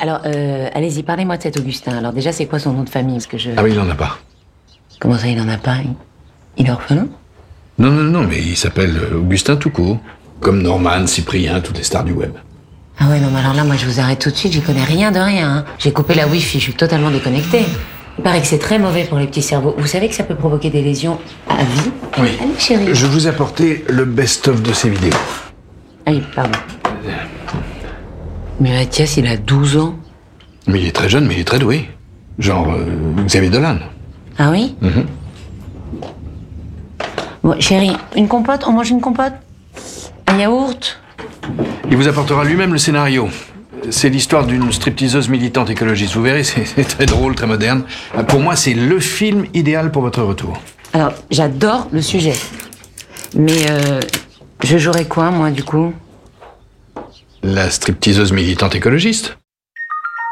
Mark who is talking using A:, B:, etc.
A: Alors, allez-y, parlez-moi de cet Augustin. Alors déjà, c'est quoi son nom de famille? Parce que je...
B: Ah oui, il en a pas.
A: Comment ça, il en a pas? Il est orphelin?
B: Non, mais il s'appelle Augustin tout court. Comme Norman, Cyprien, toutes les stars du web.
A: Ah ouais, non, mais alors là, moi, je vous arrête tout de suite, j'y connais rien de rien. Hein. J'ai coupé la Wi-Fi, je suis totalement déconnectée. Il paraît que c'est très mauvais pour les petits cerveaux. Vous savez que ça peut provoquer des lésions à vie?
B: Oui.
A: Allez, chérie.
B: Je vous ai apporté le best-of de ces vidéos.
A: Ah oui, pardon. Mais Mathias, il a 12 ans.
B: Mais il est très jeune, mais il est très doué. Genre Xavier Dolan.
A: Ah oui? Bon, chérie, une compote? On mange une compote? Un yaourt?
B: Il vous apportera lui-même le scénario. C'est l'histoire d'une stripteaseuse militante écologiste. Vous verrez, c'est très drôle, très moderne. Pour moi, c'est le film idéal pour votre retour.
A: Alors, j'adore le sujet. Mais je jouerais quoi, moi, du coup?
B: La stripteaseuse militante écologiste.